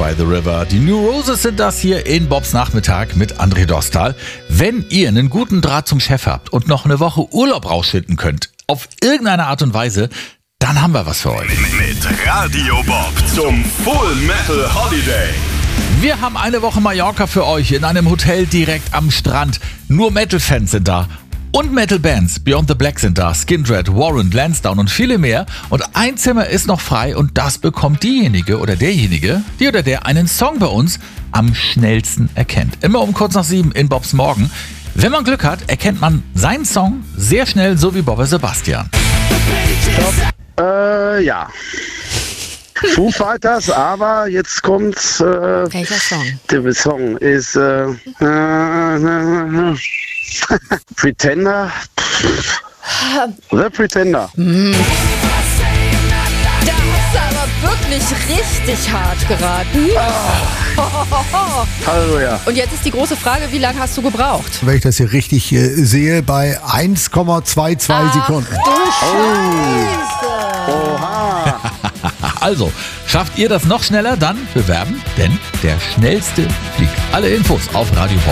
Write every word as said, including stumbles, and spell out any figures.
by the River. Die New Roses sind das hier in Bobs Nachmittag mit André Dostal. Wenn ihr einen guten Draht zum Chef habt und noch eine Woche Urlaub rausfinden könnt, auf irgendeine Art und Weise, dann haben wir was für euch. Mit Radio Bob zum Full Metal Holiday. Wir haben eine Woche Mallorca für euch in einem Hotel direkt am Strand. Nur Metal-Fans sind da. Und Metal-Bands, Beyond the Black sind da, Skindred, Warrant, Lansdowne und viele mehr. Und ein Zimmer ist noch frei und das bekommt diejenige oder derjenige, die oder der einen Song bei uns am schnellsten erkennt. Immer um kurz nach sieben in Bobs Morgen. Wenn man Glück hat, erkennt man seinen Song sehr schnell, so wie Bobbe Sebastian. Äh, ja. Foo Fighters, aber jetzt kommt... Äh, Welcher Song? Der Song ist... Äh, äh, äh, Pretender. The Pretender. Mhm. Da hast du aber wirklich richtig hart geraten. Oh. Halleluja. Und jetzt ist die große Frage, wie lange hast du gebraucht? Wenn ich das hier richtig äh, sehe, bei eins Komma zweiundzwanzig Ach, Sekunden. du Scheiße. Oha. Also, schafft ihr das noch schneller, dann bewerben, denn der Schnellste fliegt. Alle Infos auf radiobob